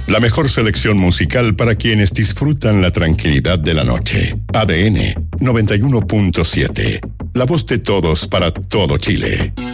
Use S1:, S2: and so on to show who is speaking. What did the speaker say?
S1: La mejor selección musical para quienes disfrutan la tranquilidad de la noche. ADN 91.7. La voz de todos para todo Chile.